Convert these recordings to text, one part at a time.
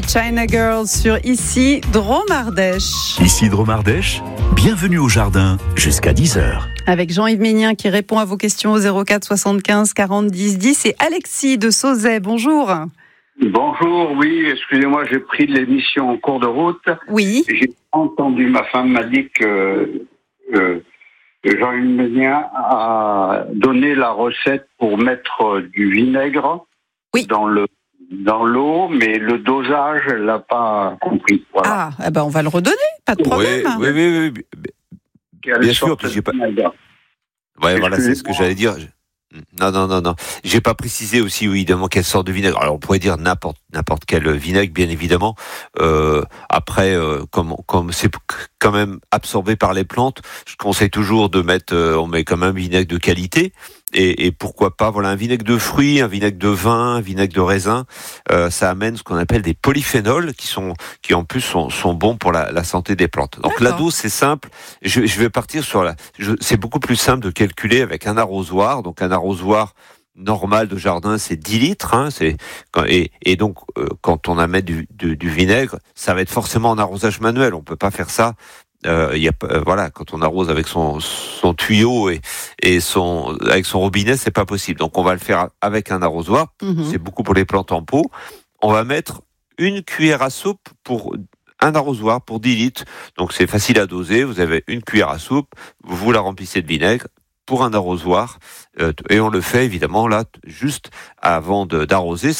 China Girls sur Ici Dromardèche. Ici Dromardèche, bienvenue au jardin jusqu'à 10h. Avec Jean-Yves Ménien qui répond à vos questions au 04 75 40 10 10 et Alexis de Sauzet. Bonjour. Bonjour, oui, excusez-moi, j'ai pris l'émission en cours de route. Oui. J'ai entendu, ma femme m'a dit que Jean-Yves Ménien a donné la recette pour mettre du vinaigre dans l'eau, mais le dosage, elle l'a pas compris. Voilà. Ah, on va le redonner, pas de problème. Oui. Bien sûr, puis j'ai pas. Ouais, voilà, c'est ce que j'allais dire. Non. J'ai pas précisé aussi, oui, évidemment, quelle sorte de vinaigre. Alors, on pourrait dire n'importe quel vinaigre, bien évidemment. Après, comme c'est quand même absorbé par les plantes, je conseille toujours de mettre, on met quand même un vinaigre de qualité. Et pourquoi pas, voilà, un vinaigre de fruits, un vinaigre de vin, un vinaigre de raisin, ça amène ce qu'on appelle des polyphénols qui en plus sont bons pour la santé des plantes. Donc la dose, c'est simple. Je vais partir sur c'est beaucoup plus simple de calculer avec un arrosoir. Donc un arrosoir normal de jardin, c'est 10 litres, et donc quand on amène du vinaigre, ça va être forcément un arrosage manuel. On peut pas faire ça. Quand on arrose avec son tuyau et avec son robinet, c'est pas possible. Donc on va le faire avec un arrosoir. C'est beaucoup pour les plantes en pot. On va mettre une cuillère à soupe pour un arrosoir pour 10 litres. Donc c'est facile à doser. Vous avez une cuillère à soupe, vous la remplissez de vinaigre pour un arrosoir, et on le fait évidemment là juste avant d'arroser.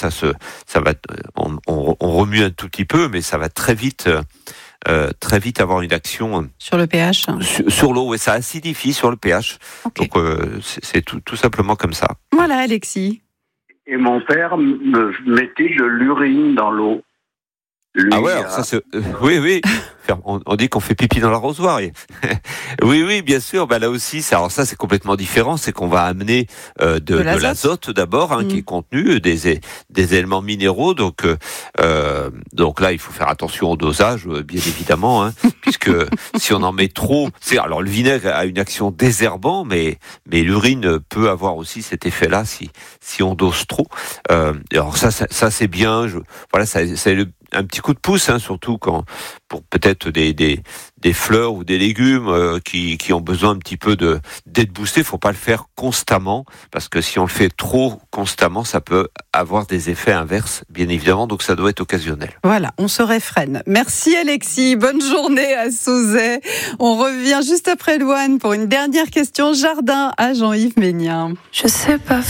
On remue un tout petit peu, mais ça va très vite avoir une action sur le pH, sur l'eau, et ça acidifie sur le pH. Okay. Donc c'est tout simplement comme ça. Voilà, Alexis. Et mon père me mettait de l'urine dans l'eau. Alors ça c'est oui. On dit qu'on fait pipi dans l'arrosoir. Oui, bien sûr. Là aussi, ça c'est complètement différent. C'est qu'on va amener de l'azote d'abord, qui est contenu, des éléments minéraux. Donc là, il faut faire attention au dosage, bien évidemment, puisque si on en met trop, alors le vinaigre a une action désherbant, mais l'urine peut avoir aussi cet effet-là si on dose trop. Alors ça c'est bien. C'est un petit coup de pouce, surtout pour peut-être des fleurs ou des légumes qui ont besoin un petit peu d'être boostés. Faut pas le faire constamment, parce que si on le fait trop constamment, ça peut avoir des effets inverses, bien évidemment. Donc ça doit être occasionnel. Voilà, on se réfrène. Merci Alexis, bonne journée à Sauzet. On revient juste après Louane pour une dernière question jardin à Jean-Yves Ménien. Je sais pas